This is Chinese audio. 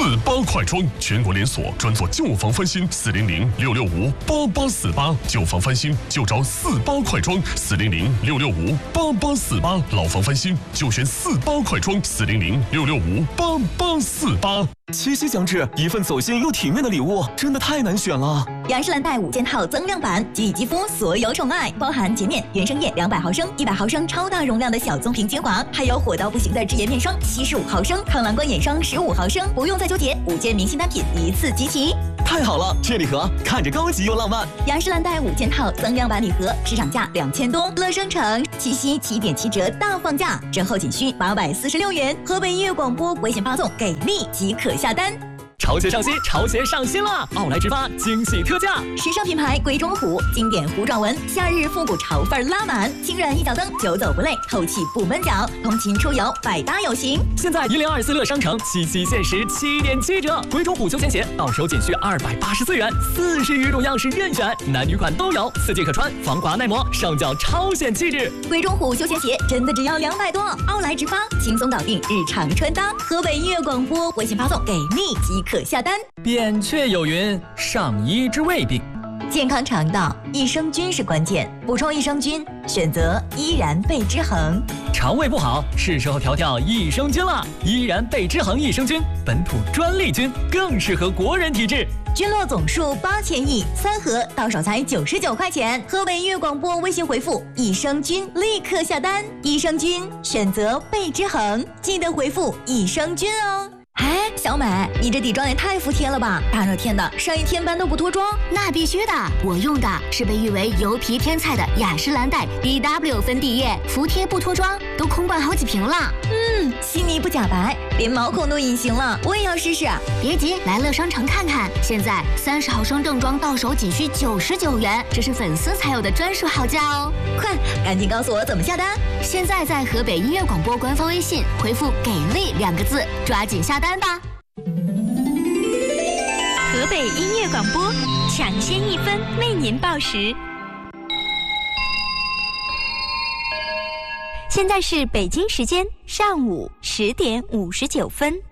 48快装，全国连锁，专做旧房翻新，400-665-8848，旧房翻新就找48快装，400-665-8848，老房翻新就选48快装，400-665-8848。 七夕将至，一份走心又体面的礼物，真的太难选了。 雅诗兰黛5件套增量版，给予肌肤所有宠爱，包含洁面、原生液200毫升、100毫升超大容量的小棕瓶精华，还有火到不行的智颜面霜75毫升、抗蓝光眼霜15毫升，不用再纠结，5件明星单品一次集齐。 太好了，这礼盒看着高级又浪漫。 雅诗兰黛5件套增量版礼盒，市场价2000多，乐商城七夕7.7折大放价，折后仅需846元。河北音乐广播微信发送给力即可下单。 潮鞋上新，潮鞋上新了！奥莱直发惊喜特价， 时尚品牌贵中虎，经典糊状纹，夏日复古潮范拉满，轻软一脚蹬，久走不累，透气不闷脚，通勤出游百搭有型。 现在1024乐商城七夕限时7.7折，贵中虎休闲鞋到手仅需284元，40余种样式任选，男女款都有，4季可穿，防滑耐磨，上脚超显气质。 贵中虎休闲鞋真的只要200多，奥莱直发轻松搞定日常穿搭。河北音乐广播微信发送给力即可下单。 扁鹊有云：上医之未病。 健康肠道，益生菌是关键，补充益生菌，选择依然贝之恒。 肠胃不好，是时候调调益生菌了。依然贝之恒益生菌，本土专利菌，更适合国人体质。 菌落总数8000亿，3盒到手才99块钱。河北音乐广播微信回复益生菌，立刻下单。益生菌选择贝之恒，记得回复益生菌哦。哎，小美，你这底妆也太服帖了吧！大热天的，上一天班都不脱妆？ 那必须的，我用的是被誉为油皮天菜的雅诗兰黛 BW 粉底液，服帖不脱妆，都空灌好几瓶了。 细腻不假白，连毛孔都隐形了，我也要试试。 别急，来乐商城看看，现在30毫升正装到手仅需99元，这是粉丝才有的专属好价哦！ 快，赶紧告诉我怎么下单！ 现在在河北音乐广播官方微信回复“给力”2个字，抓紧下单吧！ 河北音乐广播，抢先1分为您报时。现在是北京时间上午10点59分。